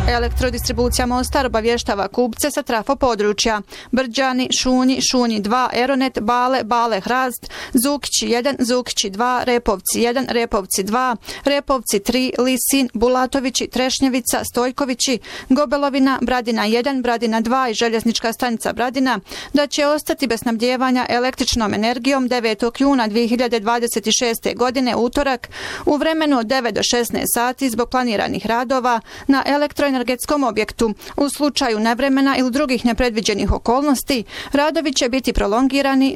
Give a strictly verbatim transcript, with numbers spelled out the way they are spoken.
Elektrodistribucija Mostar obavještava kupce sa trafo područja Brđani, Šunji, Šunji dva, Eronet, Bale, Bale, Hrast, Zukići jedan, Zukići dva, Repovci jedan, Repovci dva, Repovci tri, Lisin, Bulatovići, Trešnjevica, Stojkovići, Gobelovina, Bradina jedan, Bradina dva i željeznička stanica Bradina da će ostati bez snabdijevanja električnom energijom devetog juna dvije hiljade dvadeset šeste. godine utorak u vremenu od devet do šesnaest sati zbog planiranih radova na elektroenergetskom objektu. U slučaju nevremena ili drugih nepredviđenih okolnosti, radovi će biti prolongirani